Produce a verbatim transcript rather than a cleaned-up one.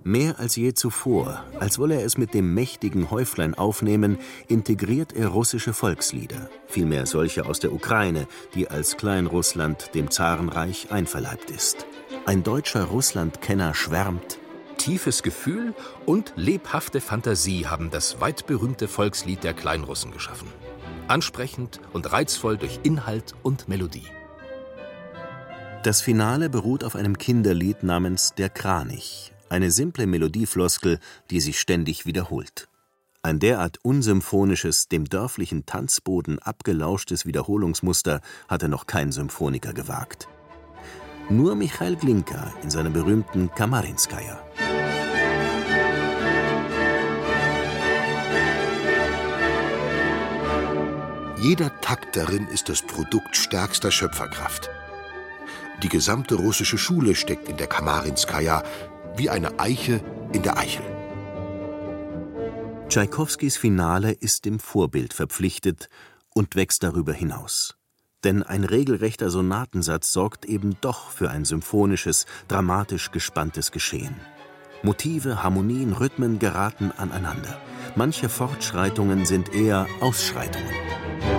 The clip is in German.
Mehr als je zuvor, als wolle er es mit dem mächtigen Häuflein aufnehmen, integriert er russische Volkslieder, vielmehr solche aus der Ukraine, die als Kleinrussland dem Zarenreich einverleibt ist. Ein deutscher Russlandkenner schwärmt: Tiefes Gefühl und lebhafte Fantasie haben das weit berühmte Volkslied der Kleinrussen geschaffen. Ansprechend und reizvoll durch Inhalt und Melodie. Das Finale beruht auf einem Kinderlied namens Der Kranich, eine simple Melodiefloskel, die sich ständig wiederholt. Ein derart unsymphonisches, dem dörflichen Tanzboden abgelauschtes Wiederholungsmuster hatte noch kein Symphoniker gewagt. Nur Michail Glinka in seiner berühmten Kamarinskaja. Jeder Takt darin ist das Produkt stärkster Schöpferkraft. Die gesamte russische Schule steckt in der Kamarinskaja, wie eine Eiche in der Eichel. Tschaikowskis Finale ist dem Vorbild verpflichtet und wächst darüber hinaus. Denn ein regelrechter Sonatensatz sorgt eben doch für ein symphonisches, dramatisch gespanntes Geschehen. Motive, Harmonien, Rhythmen geraten aneinander. Manche Fortschreitungen sind eher Ausschreitungen.